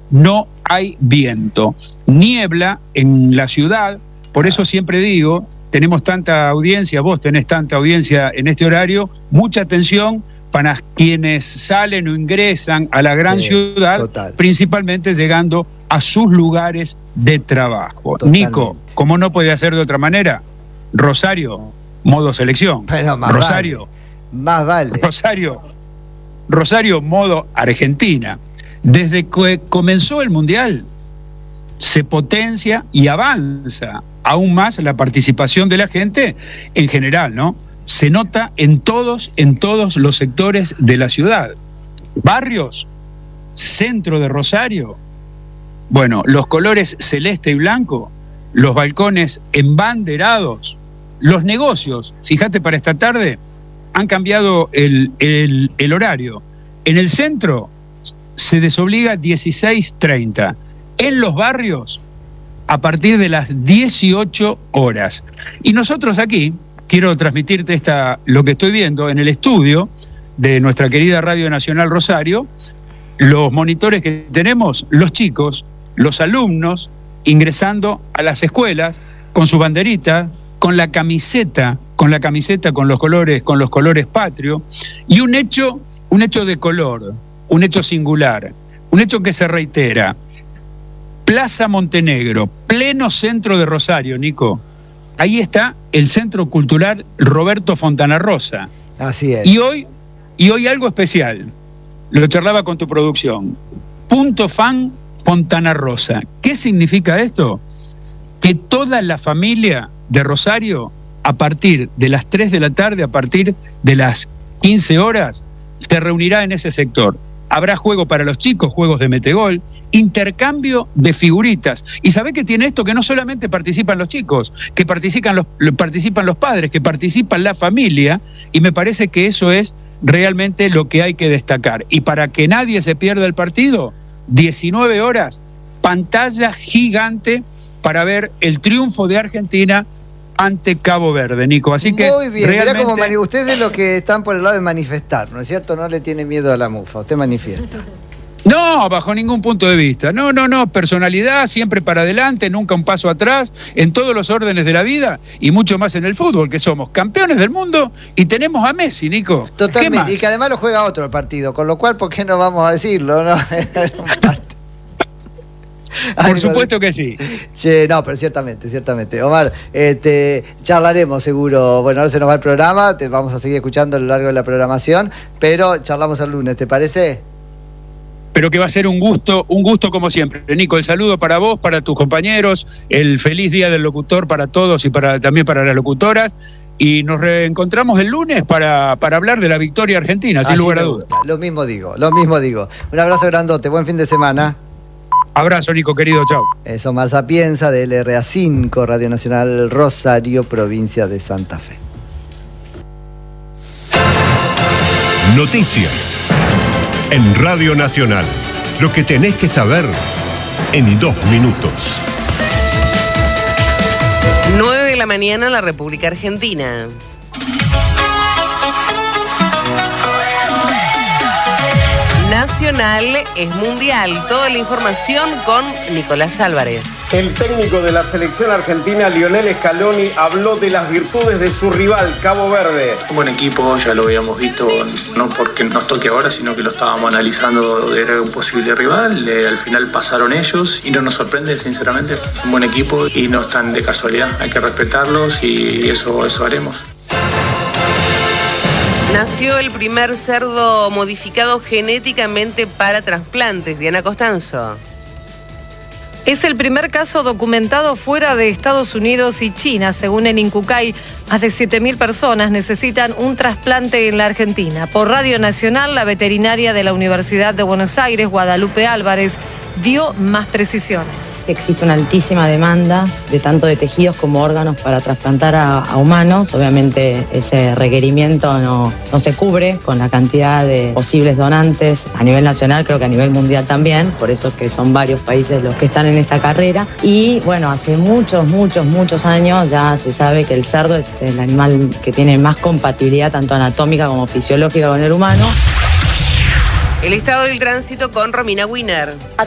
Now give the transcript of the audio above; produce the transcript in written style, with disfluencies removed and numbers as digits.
no hay viento. Niebla en la ciudad, por eso siempre digo, tenemos tanta audiencia, vos tenés tanta audiencia en este horario, mucha atención para quienes salen o ingresan a la gran ciudad, total, principalmente llegando a sus lugares de trabajo. Totalmente. Nico, como no puede hacer de otra manera, Rosario, modo selección. Pero más Rosario, vale. Más vale. Rosario, modo Argentina. Desde que comenzó el Mundial, se potencia y avanza aún más la participación de la gente en general, ¿no? Se nota en todos los sectores de la ciudad. Barrios, centro de Rosario, bueno, los colores celeste y blanco, los balcones embanderados, los negocios, fíjate, para esta tarde han cambiado el horario. En el centro se desobliga 16:30. En los barrios, a partir de las 18 horas. Y nosotros aquí, quiero transmitirte lo que estoy viendo en el estudio de nuestra querida Radio Nacional Rosario, los monitores que tenemos, los chicos, los alumnos, ingresando a las escuelas con su banderita, con la camiseta, con los colores patrio, y un hecho de color, un hecho singular, un hecho que se reitera. Plaza Montenegro, pleno centro de Rosario, Nico. Ahí está el Centro Cultural Roberto Fontana Rosa. Así es. Y hoy algo especial. Lo charlaba con tu producción. Punto Fan Fontana Rosa. ¿Qué significa esto? Que toda la familia de Rosario, a partir de las 3 de la tarde, a partir de las 15 horas, se reunirá en ese sector. Habrá juego para los chicos, juegos de metegol, intercambio de figuritas. ¿Y sabés qué tiene esto? Que no solamente participan los chicos, que participan los padres, que participan la familia, y me parece que eso es realmente lo que hay que destacar. Y para que nadie se pierda el partido, 19 horas, pantalla gigante para ver el triunfo de Argentina ante Cabo Verde, Nico. Así que muy bien, realmente... mirá como usted es lo que están por el lado de manifestar, ¿no es cierto? No le tiene miedo a la mufa, usted manifiesta. No, bajo ningún punto de vista. No, personalidad, siempre para adelante, nunca un paso atrás, en todos los órdenes de la vida, y mucho más en el fútbol, que somos campeones del mundo y tenemos a Messi, Nico. Totalmente, y que además lo juega otro el partido, con lo cual, ¿por qué no vamos a decirlo? ¿No? Por supuesto que sí. Sí, no, pero ciertamente. Omar, charlaremos seguro. Bueno, ahora se nos va el programa, te vamos a seguir escuchando a lo largo de la programación, pero charlamos el lunes, ¿te parece? Pero que va a ser un gusto como siempre. Nico, el saludo para vos, para tus compañeros, el feliz día del locutor para todos y también para las locutoras. Y nos reencontramos el lunes para hablar de la victoria argentina, sin lugar a dudas. Lo mismo digo. Un abrazo grandote, buen fin de semana. Abrazo, Nico, querido, chao. Es Omar Sapienza, de LRA5, Radio Nacional Rosario, provincia de Santa Fe. Noticias en Radio Nacional. Lo que tenés que saber en 2 minutos. 9 de la mañana en la República Argentina. Nacional es mundial. Toda la información con Nicolás Álvarez. El técnico de la selección argentina, Lionel Scaloni, habló de las virtudes de su rival, Cabo Verde. Un buen equipo, ya lo habíamos visto, no porque nos toque ahora, sino que lo estábamos analizando, era un posible rival. Al final pasaron ellos y no nos sorprende, sinceramente. Es un buen equipo y no están de casualidad. Hay que respetarlos y eso haremos. Nació el primer cerdo modificado genéticamente para trasplantes. Diana Costanzo. Es el primer caso documentado fuera de Estados Unidos y China. Según el INCUCAI, más de 7.000 personas necesitan un trasplante en la Argentina. Por Radio Nacional, la veterinaria de la Universidad de Buenos Aires, Guadalupe Álvarez, dio más precisiones. Existe una altísima demanda de tanto de tejidos como órganos para trasplantar a humanos. Obviamente ese requerimiento no se cubre con la cantidad de posibles donantes a nivel nacional, creo que a nivel mundial también, por eso que son varios países los que están en esta carrera. Y bueno, hace muchos años ya se sabe que el cerdo es el animal que tiene más compatibilidad tanto anatómica como fisiológica con el humano. El estado del tránsito con Romina Wiener.